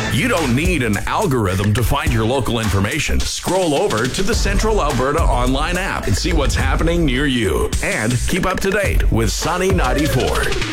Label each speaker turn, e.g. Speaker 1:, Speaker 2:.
Speaker 1: You don't need an algorithm to find your local information. Scroll over to the Central Alberta online app and see what's happening near you. And keep up to date with Sunny 94.